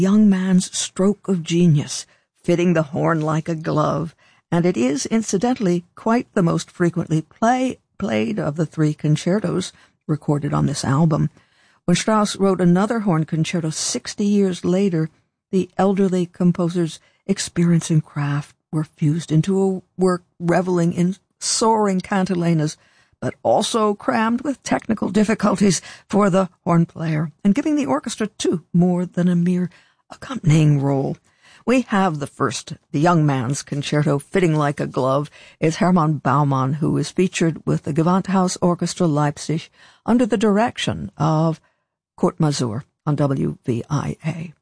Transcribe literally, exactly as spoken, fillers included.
young man's stroke of genius, fitting the horn like a glove, and it is, incidentally, quite the most frequently play, played of the three concertos recorded on this album. When Strauss wrote another horn concerto sixty years later, the elderly composer's experience and craft were fused into a work reveling in soaring cantilenas, but also crammed with technical difficulties for the horn player, and giving the orchestra, too, more than a mere accompanying role. We have the first, the young man's concerto, fitting like a glove. It's Hermann Baumann, who is featured with the Gewandhaus Orchestra Leipzig under the direction of Kurt Masur on W V I A.